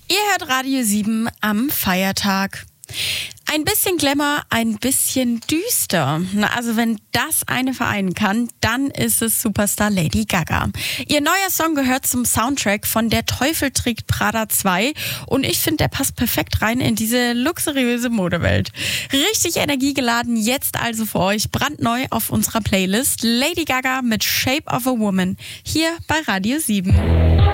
Ihr hört Radio 7 am Feiertag. Ein bisschen Glamour, ein bisschen düster. Also wenn das eine vereinen kann, dann ist es Superstar Lady Gaga. Ihr neuer Song gehört zum Soundtrack von Der Teufel trägt Prada 2 und ich finde, der passt perfekt rein in diese luxuriöse Modewelt. Richtig energiegeladen, jetzt also für euch brandneu auf unserer Playlist Lady Gaga mit Shape of a Woman hier bei Radio 7.